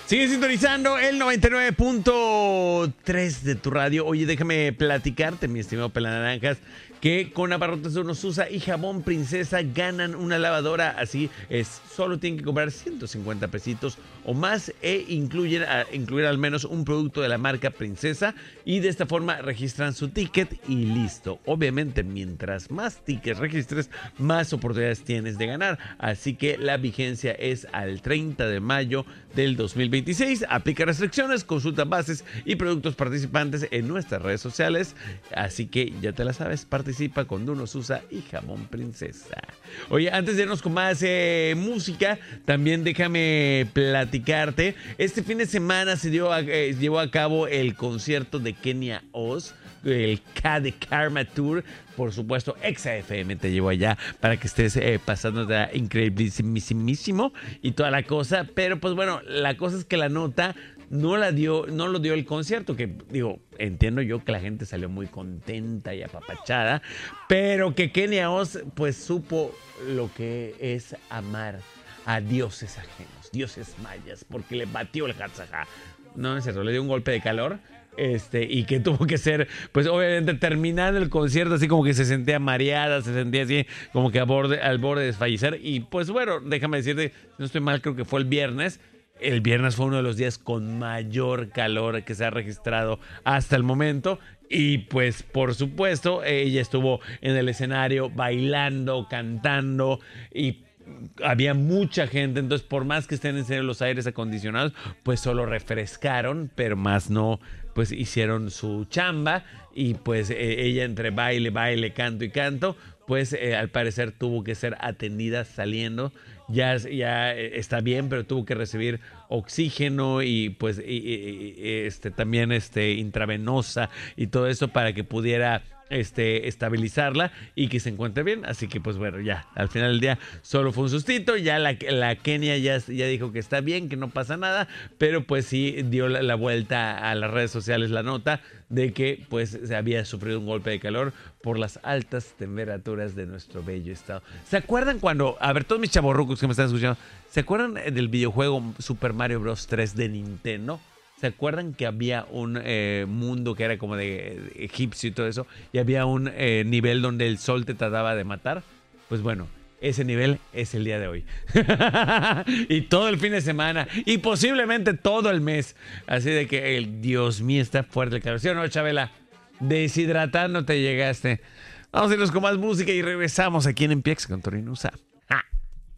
Sigue sintonizando el 99.3 de tu radio. Oye, déjame platicarte, mi estimado Pelanaranjas, que con abarrotes de Unosusa y Jabón Princesa ganan una lavadora. Así es, solo tienen que comprar 150 pesitos o más incluir al menos un producto de la marca Princesa, y de esta forma registran su ticket y listo. Obviamente, mientras más tickets registres, más oportunidades tienes de ganar. Así que la vigencia es al 30 de mayo del 2026. Aplica restricciones, consulta bases y productos participantes en nuestras redes sociales. Así que ya te la sabes, participa con Unosusa y Jabón Princesa. Oye, antes de irnos con más música, también déjame platicarte. Este fin de semana se llevó a cabo el concierto de Kenia Oz, el K de Karma Tour. Por supuesto, XFM te llevo allá para que estés pasando increíblísimo y toda la cosa. Pero pues bueno, la cosa es que la nota no lo dio el concierto, que digo, entiendo yo que la gente salió muy contenta y apapachada, pero que Kenia Oz pues supo lo que es amar a dioses ajenos, dioses mayas, porque le batió el Hatzajá. No, es cierto, le dio un golpe de calor. Y que tuvo que ser, pues obviamente terminando el concierto, así como que se sentía mareada, se sentía así como que al borde de desfallecer. Y pues bueno, déjame decirte, si no estoy mal, creo que fue el viernes. El viernes fue uno de los días con mayor calor que se ha registrado hasta el momento. Y pues por supuesto, ella estuvo en el escenario bailando, cantando, y había mucha gente. Entonces, por más que estén en serio los aires acondicionados, pues solo refrescaron, pero más no, pues hicieron su chamba. Y pues ella, entre baile, canto, pues al parecer tuvo que ser atendida saliendo. Ya está bien, pero tuvo que recibir oxígeno y pues también intravenosa y todo eso para que pudiera estabilizarla y que se encuentre bien. Así que pues bueno, ya al final del día solo fue un sustito. Ya la Kenia ya dijo que está bien, que no pasa nada, pero pues sí dio la vuelta a las redes sociales la nota de que pues se había sufrido un golpe de calor por las altas temperaturas de nuestro bello estado. ¿Se acuerdan cuando, a ver, todos mis chavorrucos que me están escuchando, ¿se acuerdan del videojuego Super Mario Bros. 3 de Nintendo? ¿Se acuerdan que había un mundo que era como de egipcio y todo eso? Y había un nivel donde el sol te trataba de matar. Pues bueno, ese nivel es el día de hoy. Y todo el fin de semana. Y posiblemente todo el mes. Así de que, Dios mío, está fuerte el calor. ¿Sí o no, Chabela? Deshidratándote llegaste. Vamos a irnos con más música y regresamos aquí en Empiex con Torinusa.